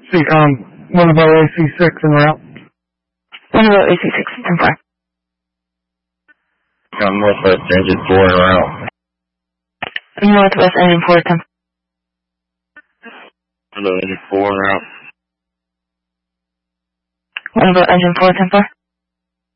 CCOM, what about AC6 en route? What about AC6 and 4? Northwest engine 4 en route. Northwest engine 4, 10. Hello, engine 4 en route. What about engine 4, 10-4?